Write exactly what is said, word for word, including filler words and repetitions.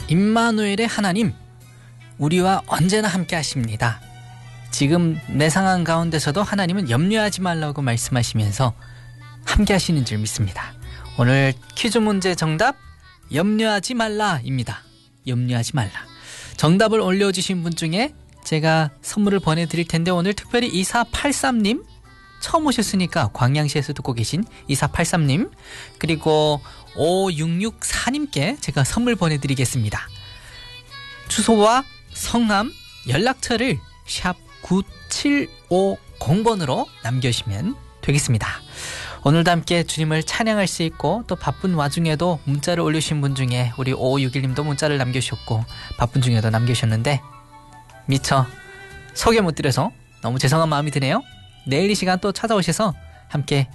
임마누엘의 하나님, 우리와 언제나 함께 하십니다. 지금 내 상황 가운데서도 하나님은 염려하지 말라고 말씀하시면서 함께 하시는 줄 믿습니다. 오늘 퀴즈 문제 정답 염려하지 말라입니다. 염려하지 말라. 정답을 올려주신 분 중에 제가 선물을 보내드릴 텐데, 오늘 특별히 이사팔삼 님 처음 오셨으니까 광양시에서 듣고 계신 이사팔삼 님, 그리고 오육육사 님께 제가 선물 보내드리겠습니다. 주소와 성함, 연락처를 샵 구칠오공 번으로 남겨주시면 되겠습니다. 오늘도 함께 주님을 찬양할 수 있고, 또 바쁜 와중에도 문자를 올려주신 분 중에 우리 오오육일 님도 문자를 남겨주셨고, 바쁜 중에도 남겨주셨는데 미처 소개 못 드려서 너무 죄송한 마음이 드네요. 내일 이 시간 또 찾아오셔서 함께